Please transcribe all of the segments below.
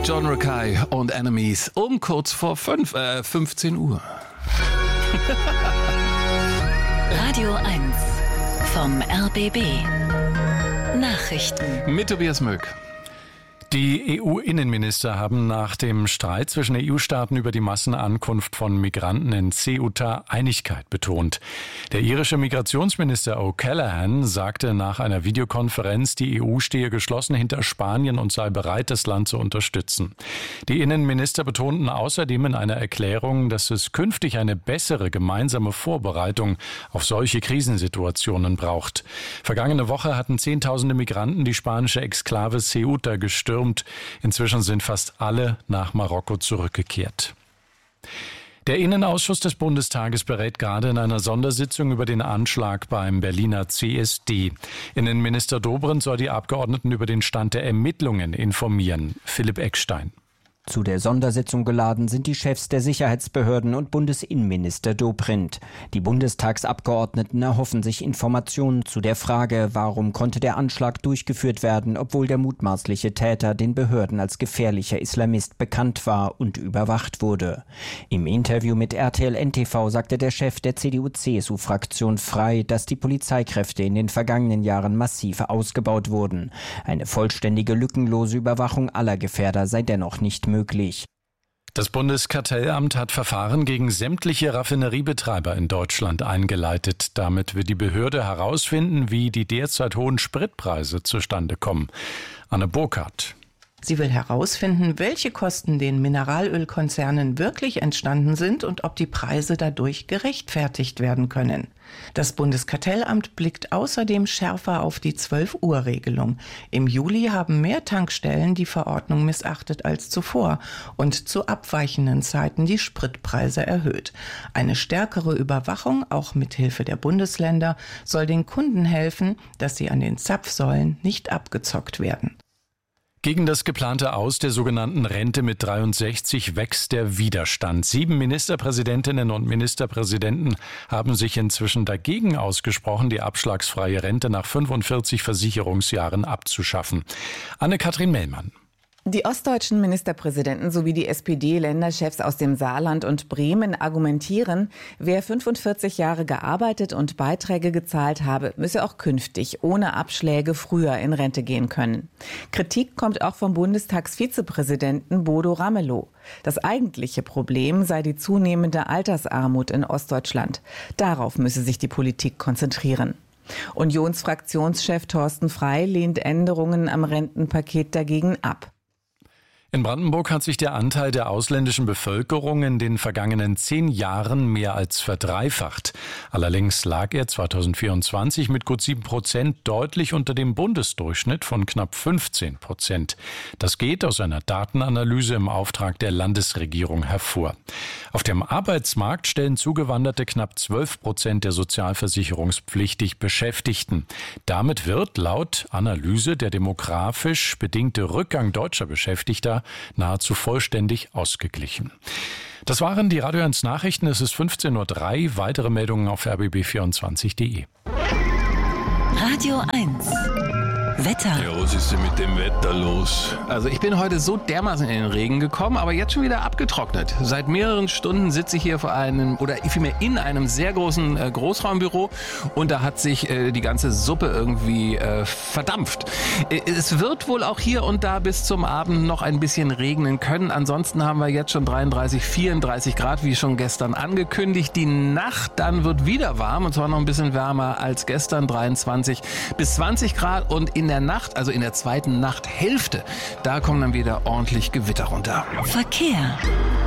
John Rakei und Enemies um kurz vor 15 Uhr. Radio 1 vom RBB. Nachrichten Mit Tobias Möck. Die EU-Innenminister haben nach dem Streit zwischen EU-Staaten über die Massenankunft von Migranten in Ceuta Einigkeit betont. Der irische Migrationsminister O'Callaghan sagte nach einer Videokonferenz, die EU stehe geschlossen hinter Spanien und sei bereit, das Land zu unterstützen. Die Innenminister betonten außerdem in einer Erklärung, dass es künftig eine bessere gemeinsame Vorbereitung auf solche Krisensituationen braucht. Vergangene Woche hatten Zehntausende Migranten die spanische Exklave Ceuta gestürmt. Inzwischen sind fast alle nach Marokko zurückgekehrt. Der Innenausschuss des Bundestages berät gerade in einer Sondersitzung über den Anschlag beim Berliner CSD. Innenminister Dobrindt soll die Abgeordneten über den Stand der Ermittlungen informieren. Philipp Eckstein. Zu der Sondersitzung geladen sind die Chefs der Sicherheitsbehörden und Bundesinnenminister Dobrindt. Die Bundestagsabgeordneten erhoffen sich Informationen zu der Frage, warum konnte der Anschlag durchgeführt werden, obwohl der mutmaßliche Täter den Behörden als gefährlicher Islamist bekannt war und überwacht wurde. Im Interview mit RTL NTV sagte der Chef der CDU-CSU-Fraktion Frei, dass die Polizeikräfte in den vergangenen Jahren massiv ausgebaut wurden. Eine vollständige, lückenlose Überwachung aller Gefährder sei dennoch nicht möglich. Das Bundeskartellamt hat Verfahren gegen sämtliche Raffineriebetreiber in Deutschland eingeleitet. Damit will die Behörde herausfinden, wie die derzeit hohen Spritpreise zustande kommen. Anne Burkhardt. Sie will herausfinden, welche Kosten den Mineralölkonzernen wirklich entstanden sind und ob die Preise dadurch gerechtfertigt werden können. Das Bundeskartellamt blickt außerdem schärfer auf die 12-Uhr-Regelung. Im Juli haben mehr Tankstellen die Verordnung missachtet als zuvor und zu abweichenden Zeiten die Spritpreise erhöht. Eine stärkere Überwachung, auch mit Hilfe der Bundesländer, soll den Kunden helfen, dass sie an den Zapfsäulen nicht abgezockt werden. Gegen das geplante Aus der sogenannten Rente mit 63 wächst der Widerstand. 7 Ministerpräsidentinnen und Ministerpräsidenten haben sich inzwischen dagegen ausgesprochen, die abschlagsfreie Rente nach 45 Versicherungsjahren abzuschaffen. Anne-Kathrin Mellmann. Die ostdeutschen Ministerpräsidenten sowie die SPD-Länderchefs aus dem Saarland und Bremen argumentieren, wer 45 Jahre gearbeitet und Beiträge gezahlt habe, müsse auch künftig ohne Abschläge früher in Rente gehen können. Kritik kommt auch vom Bundestagsvizepräsidenten Bodo Ramelow. Das eigentliche Problem sei die zunehmende Altersarmut in Ostdeutschland. Darauf müsse sich die Politik konzentrieren. Unionsfraktionschef Thorsten Frey lehnt Änderungen am Rentenpaket dagegen ab. In Brandenburg hat sich der Anteil der ausländischen Bevölkerung in den vergangenen 10 Jahren mehr als verdreifacht. Allerdings lag er 2024 mit gut 7% deutlich unter dem Bundesdurchschnitt von knapp 15%. Das geht aus einer Datenanalyse im Auftrag der Landesregierung hervor. Auf dem Arbeitsmarkt stellen Zugewanderte knapp 12% der sozialversicherungspflichtig Beschäftigten. Damit wird laut Analyse der demografisch bedingte Rückgang deutscher Beschäftigter nahezu vollständig ausgeglichen. Das waren die Radio 1 Nachrichten. Es ist 15:03 Uhr. Weitere Meldungen auf rbb24.de. Radio 1 Wetter. Ja, was ist denn mit dem Wetter los? Also ich bin heute so dermaßen in den Regen gekommen, aber jetzt schon wieder abgetrocknet. Seit mehreren Stunden sitze ich hier vor einem, oder vielmehr in einem sehr großen Großraumbüro und da hat sich die ganze Suppe irgendwie verdampft. Es wird wohl auch hier und da bis zum Abend noch ein bisschen regnen können. Ansonsten haben wir jetzt schon 33, 34 Grad, wie schon gestern angekündigt. Die Nacht dann wird wieder warm und zwar noch ein bisschen wärmer als gestern, 23 bis 20 Grad und in der Nacht, also in der zweiten Nachthälfte, da kommen dann wieder ordentlich Gewitter runter. Verkehr.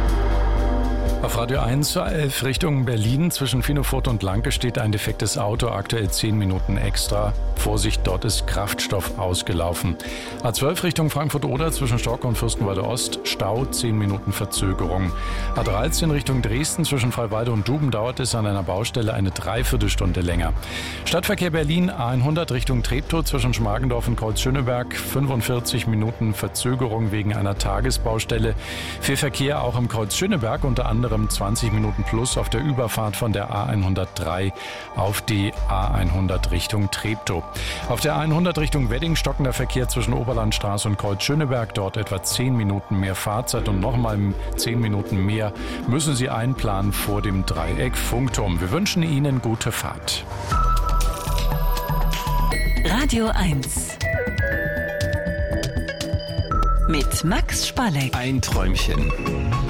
Auf Radio 1 A11 Richtung Berlin zwischen Finofurt und Lanke steht ein defektes Auto, aktuell 10 Minuten extra. Vorsicht, dort ist Kraftstoff ausgelaufen. A12 Richtung Frankfurt-Oder zwischen Stock und Fürstenwalde Ost, Stau, 10 Minuten Verzögerung. A13 Richtung Dresden zwischen Freiwalde und Duben dauert es an einer Baustelle eine Dreiviertelstunde länger. Stadtverkehr Berlin, A100 Richtung Treptow zwischen Schmargendorf und Kreuz-Schöneberg, 45 Minuten Verzögerung wegen einer Tagesbaustelle. Für Verkehr auch im Kreuz Schöneberg, unter anderem anderem 20 Minuten plus auf der Überfahrt von der A103 auf die A100 Richtung Treptow. Auf der A100 Richtung Wedding stockender Verkehr zwischen Oberlandstraße und Kreuz Schöneberg. Dort etwa 10 Minuten mehr Fahrzeit und nochmal 10 Minuten mehr müssen Sie einplanen vor dem Dreieck Funkturm. Wir wünschen Ihnen gute Fahrt. Radio 1 mit Max Spalleck. Ein Träumchen.